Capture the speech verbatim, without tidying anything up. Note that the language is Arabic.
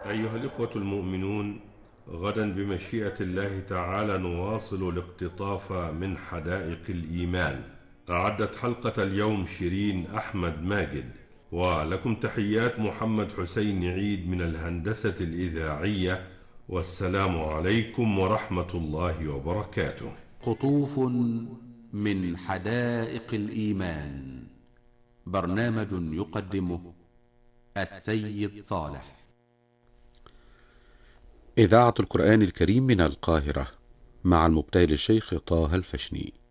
أيها الإخوة المؤمنون، غدا بمشيئة الله تعالى نواصل الاقتطاف من حدائق الإيمان. أعدت حلقة اليوم شيرين أحمد ماجد، ولكم تحيات محمد حسين عيد من الهندسة الإذاعية، والسلام عليكم ورحمة الله وبركاته. قطوف من حدائق الإيمان، برنامج يقدمه السيد صالح. إذاعة القرآن الكريم من القاهرة، مع المبتهل الشيخ طه الفشني.